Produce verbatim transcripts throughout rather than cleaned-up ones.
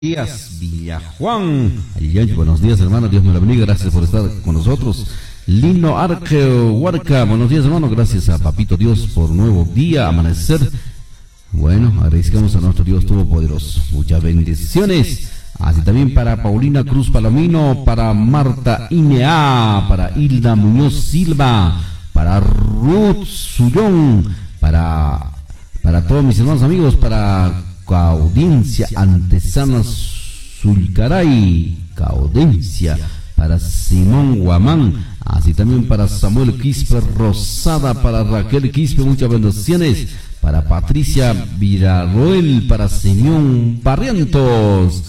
Días, Villajuan. Buenos días, hermano. Dios me la bendiga. Gracias por estar con nosotros. Lino Arqueo Huarca. Buenos días, hermano. Gracias a Papito Dios por nuevo día, amanecer. Bueno, agradecemos a nuestro Dios Todopoderoso. Muchas bendiciones. Así también para Paulina Cruz Palomino, para Marta Inea, para Hilda Muñoz Silva, para Ruth Sullón, para, para todos mis hermanos amigos, para Caudencia Antesana Zulcaray, Caudencia, para Simón Guamán, así también para Samuel Quispe Rosada, para Raquel Quispe, muchas bendiciones, para Patricia Viraroel, para Simeón Barrientos,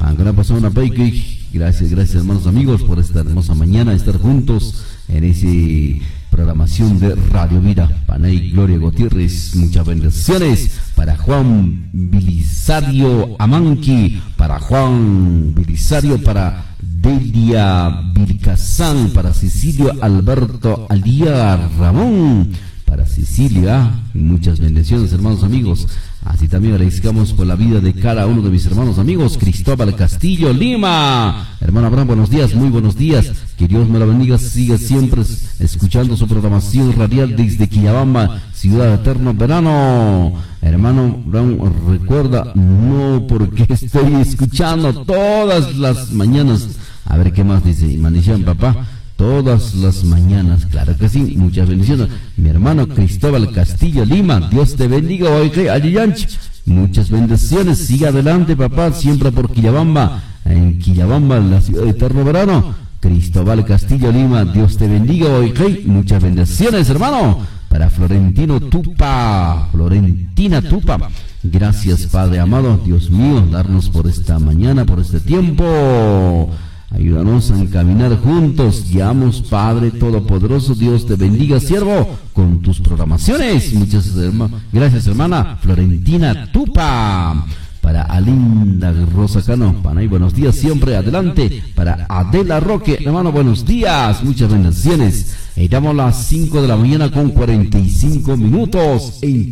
gracias, gracias hermanos amigos por esta hermosa mañana, estar juntos en ese programación de Radio Vida. Panay Gloria Gutiérrez, muchas bendiciones para Juan Bilisario Amanqui, para Juan Bilisario, para Delia Vilcazán, para Cecilio Alberto Alía Ramón, para Cecilia, muchas bendiciones hermanos amigos. Así también agradecemos por la vida de cada uno de mis hermanos amigos. Cristóbal Castillo, Lima. Hermano Abraham, buenos días, muy buenos días. Que Dios me la bendiga, siga siempre escuchando su programación radial desde Quillabamba, Ciudad de Eterno Verano. Hermano Abraham, recuerda, no porque estoy escuchando todas las mañanas. A ver qué más dice, Manichan, papá. Todas las mañanas, claro que sí, muchas bendiciones. Mi hermano Cristóbal Castillo, Lima, Dios te bendiga, oye, Alliyanch. Muchas bendiciones, siga adelante, papá, siempre por Quillabamba, en Quillabamba, la ciudad de Eterno Verano. Cristóbal Castillo, Lima, Dios te bendiga, oye, muchas bendiciones, hermano. Para Florentino Tupa, Florentina Tupa. Gracias, Padre amado, Dios mío, darnos por esta mañana, por este tiempo. Ayúdanos a encaminar juntos. Guiamos, Padre Todopoderoso. Dios te bendiga, siervo, con tus programaciones. Muchas gracias, hermana Florentina Tupa. Para Alinda Rosa Cano, Panay, buenos días, siempre adelante. Para Adela Roque, hermano, buenos días, muchas bendiciones. Estamos a las cinco de la mañana con cuarenta y cinco minutos en